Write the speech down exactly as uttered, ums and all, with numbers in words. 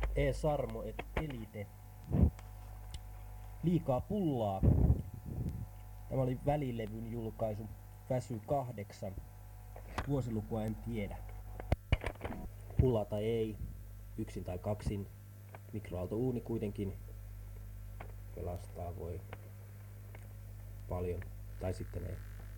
E-Sarmo et Elite. Liikaa pullaa. Tämä oli välilevyn julkaisu Väsy kahdeksan. Vuosilukua en tiedä. Pullaa tai ei, yksin tai kaksin. Mikroaaltouuni kuitenkin pelastaa voi paljon, tai sitten ei.